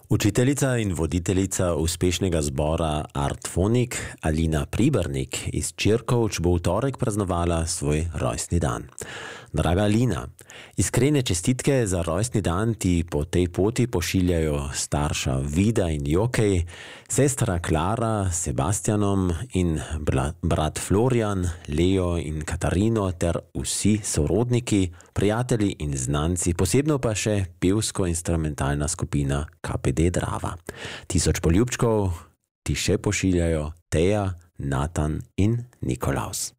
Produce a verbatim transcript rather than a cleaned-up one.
Učiteljica in voditeljica uspešnega zbora Artfonik Alina Pribernik iz Čirkovč bo v torek praznovala svoj rojstni dan. Draga Alina, iskrene čestitke za rojstni dan ti po tej poti pošiljajo starša Vida in Jokej, sestra Klara s Sebastianom in brat Florian, Leo in Katarino ter vsi sorodniki, prijatelji in znanci, posebno pa še pevsko-instrumentalna skupina K P D Drava. Tisoč poljubčkov ti še pošiljajo Teja, Natan in Nikolaus.